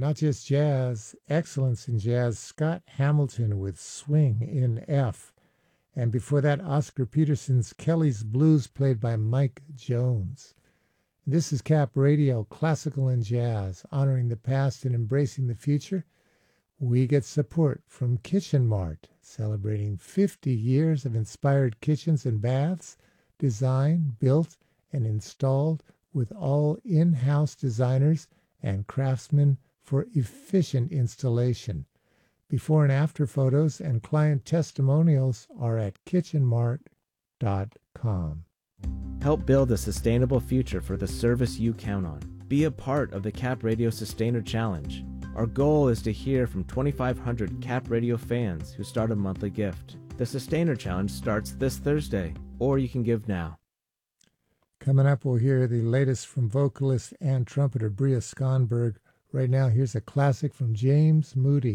not just jazz, excellence in jazz. Scott Hamilton with Swing in F. And before that, Oscar Peterson's Kelly's Blues, played by Mike Jones. This is Cap Radio, classical and jazz, honoring the past and embracing the future. We get support from Kitchen Mart, celebrating 50 years of inspired kitchens and baths, designed, built, and installed with all in-house designers and craftsmen for efficient installation. Before and after photos and client testimonials are at kitchenmart.com. Help build a sustainable future for the service you count on. Be a part of the Cap Radio Sustainer Challenge. Our goal is to hear from 2,500 Cap Radio fans who start a monthly gift. The Sustainer Challenge starts this Thursday, or you can give now. Coming up, we'll hear the latest from vocalist and trumpeter Bria Skonberg. Right now, here's a classic from James Moody.